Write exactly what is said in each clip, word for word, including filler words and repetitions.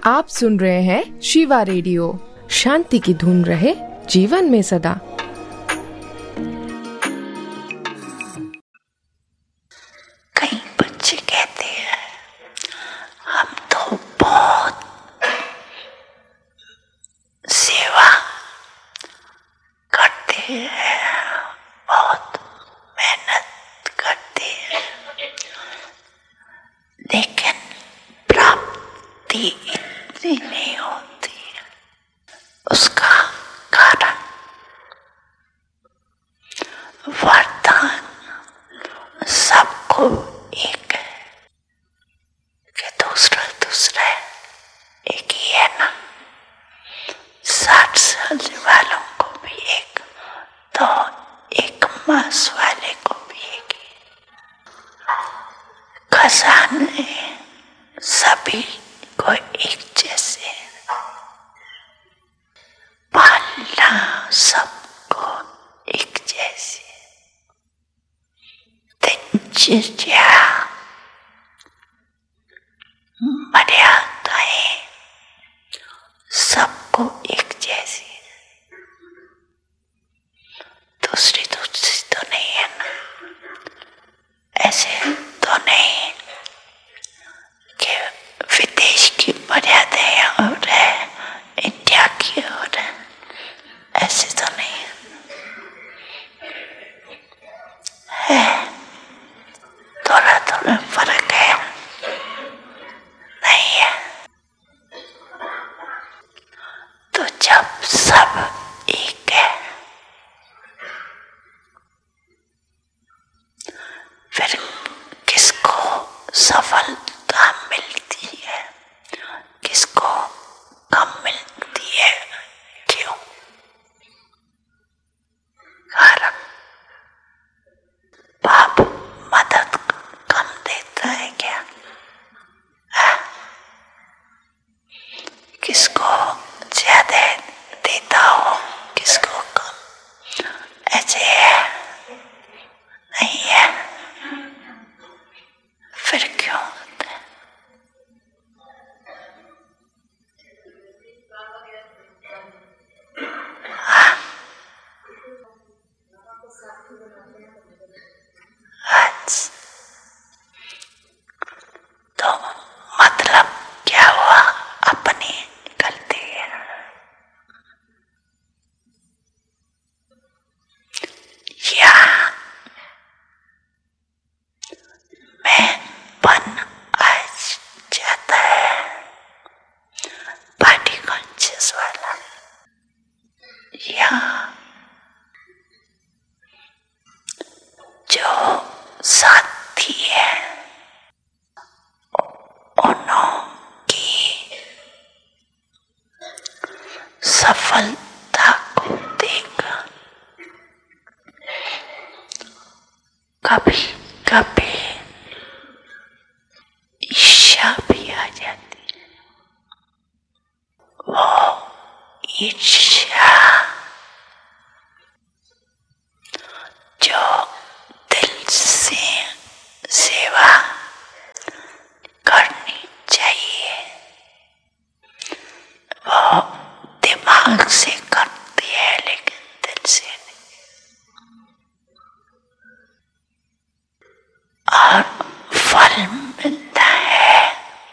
आप सुन रहे हैं शिवा रेडियो। शांति की धुन रहे जीवन में सदा। कई बच्चे कहते हैं हम तो बहुत सेवा करते हैं, बहुत मेहनत करते हैं, लेकिन प्राप्ति इतनी नहीं होती। उसका कारण वरदान सबको एक है कि दूसरा दूसरा है, एक ही है ना। साठ साल वालों को भी एक, तो एक मास वाले को भी एक ही। खजाने सभी को एक जैसे, पालना सबको एक जैसे, दिनचर्या मर्यादाएं सबको एक जैसी। दूसरी दूसरी तो नहीं है ना। ऐसे तो नहीं कि विदेश की मर्यादाएं और है, इंडिया की और है, ऐसे तो नहीं है, है थोड़ा थोड़ा फर्क है, नहीं है। तो जब सब एक है, फिर किसको सफलता मिलती है, किसको कम मिलती है? क्यों? कारण बाप मदद कम देता है क्या? है? किसको ज्यादा देता हो, किसको कम, ऐसे है? नहीं है। फिर क्यों होता है? हाँ? अच्छा, तो मतलब क्या हुआ? अपनी गलती है। या मैं बन आ जाता है बॉडी कॉन्शियस वाला, या जो साथी है उनकी सफलता को देख कभी कभी ईर्ष्या भी आ जाती है। वो ईर्ष्या जो दिल से सेवा करनी चाहिए, वो दिमाग से करती है, लेकिन दिल से नहीं। और फल मिलता है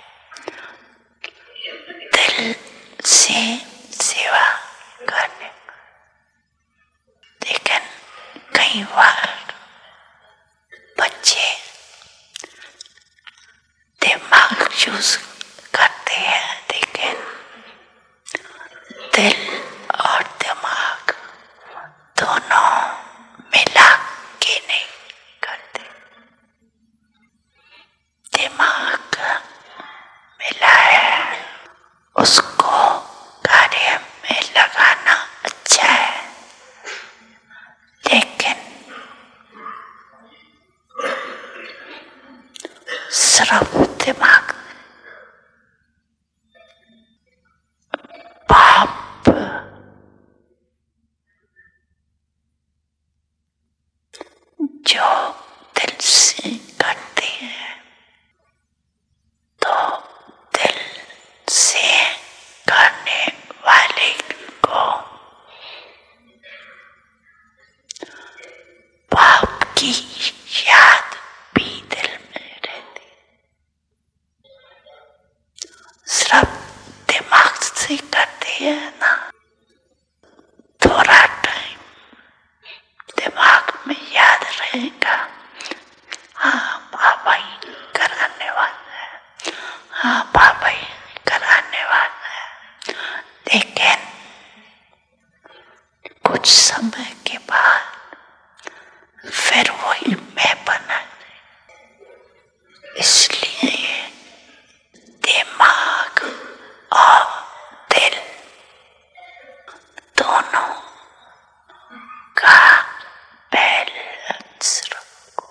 दिल से सेवा करने का। लेकिन कई बार बच्चे दिमाग यूज करते हैं, लेकिन दिल और दिमाग दोनों मिला के नहीं करते। दिमाग मिला है, उसको कार्य में लगाना अच्छा है, लेकिन सिर्फ दिमाग हाँ बाबा ही कराने वाला है। लेकिन कुछ समय के बाद फिर वही मैं बना, इसलिए दिमाग और दिल दोनों का बैलेंस रखो।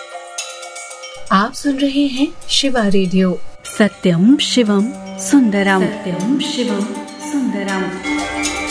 आप सुन रहे हैं शिवा रेडियो। सत्यम शिवम सुंदरम, सत्यम शिवम सुंदरम।